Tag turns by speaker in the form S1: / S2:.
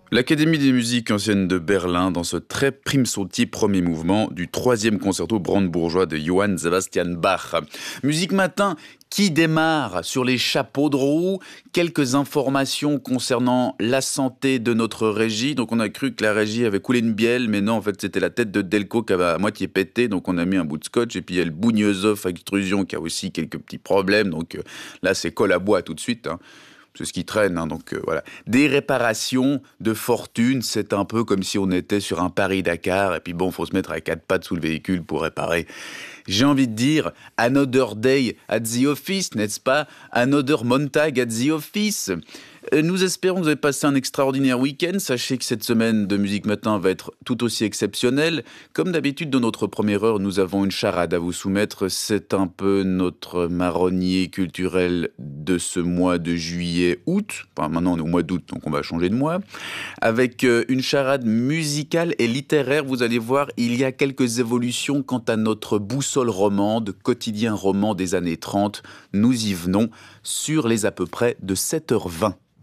S1: L'Académie des musiques anciennes de Berlin dans ce très prime sautier premier mouvement du troisième concerto brandebourgeois de Johann Sebastian Bach. Musique matin qui démarre sur les chapeaux de roue, quelques informations concernant la santé de notre régie. Donc on a cru que la régie avait coulé une bielle, mais non, en fait c'était la tête de Delco qui avait à moitié pété, donc on a mis un bout de scotch, et puis il y a le Bougneusov à extrusion qui a aussi quelques petits problèmes, donc là c'est colle à bois tout de suite, hein. C'est ce qui traîne, hein, donc voilà. Des réparations de fortune, c'est un peu comme si on était sur un Paris-Dakar, et puis bon, faut se mettre à quatre pattes sous le véhicule pour réparer. J'ai envie de dire, another day at the office, n'est-ce pas? Another Montag at the office. Nous espérons que vous avez passé un extraordinaire week-end. Sachez que cette semaine de Musique Matin va être tout aussi exceptionnelle. Comme d'habitude, dans notre première heure, nous avons une charade à vous soumettre. C'est un peu notre marronnier culturel de ce mois de juillet-août. Enfin, maintenant, on est au mois d'août, donc on va changer de mois. Avec une charade musicale et littéraire, vous allez voir, il y a quelques évolutions quant à notre boussole romande, quotidien roman des années 30. Nous y venons sur les à peu près de 7h20.